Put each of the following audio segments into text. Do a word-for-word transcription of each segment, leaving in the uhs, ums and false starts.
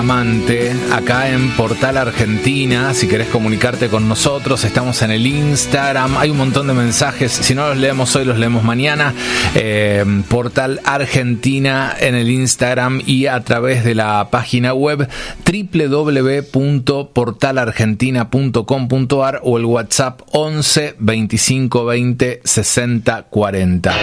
Amante, acá en Portal Argentina. Si querés comunicarte con nosotros, estamos en el Instagram. Hay un montón de mensajes. Si no los leemos hoy, los leemos mañana. eh, Portal Argentina en el Instagram y a través de la página web doble u doble u doble u punto portal argentina punto com punto a r o el WhatsApp once veinticinco veinte sesenta cuarenta.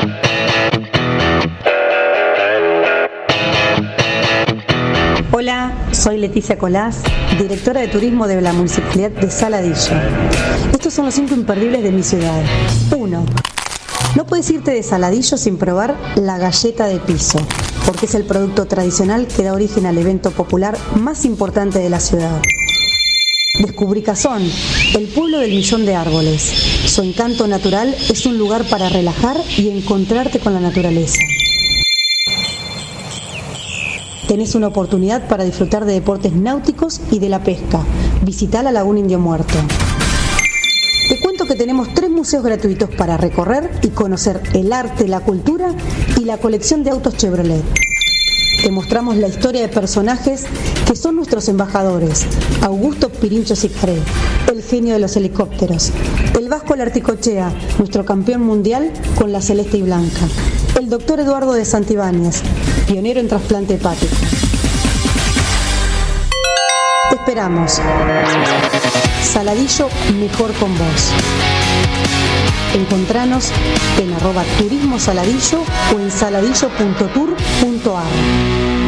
Hola, soy Leticia Colás, directora de turismo de la Municipalidad de Saladillo. Estos son los cinco imperdibles de mi ciudad. uno. No puedes irte de Saladillo sin probar la galleta de piso, porque es el producto tradicional que da origen al evento popular más importante de la ciudad. Descubrí Cazón, el pueblo del millón de árboles. Su encanto natural es un lugar para relajar y encontrarte con la naturaleza. Tenés una oportunidad para disfrutar de deportes náuticos y de la pesca. Visitá la Laguna Indio Muerto. Te cuento que tenemos tres museos gratuitos para recorrer y conocer el arte, la cultura y la colección de autos Chevrolet. Te mostramos la historia de personajes que son nuestros embajadores: Augusto Pirincho Sicaré, el genio de los helicópteros; el Vasco Larticochea, nuestro campeón mundial con la celeste y blanca; el doctor Eduardo de Santibáñez, pionero en trasplante hepático. Te esperamos. Saladillo, mejor con vos. Encontranos en arroba turismo saladillo o en saladillo punto tour punto a r.